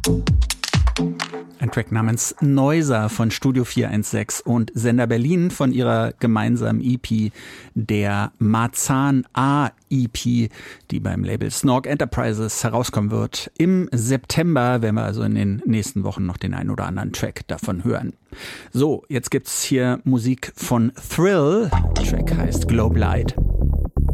Ein Track namens Noiser von Studio 416 und Sender Berlin von ihrer gemeinsamen EP, der Marzahn A EP, die beim Label Snork Enterprises herauskommen wird. Im September werden wir also in den nächsten Wochen noch den einen oder anderen Track davon hören. So, jetzt gibt's hier Musik von Thrill. Der Track heißt Globe Light.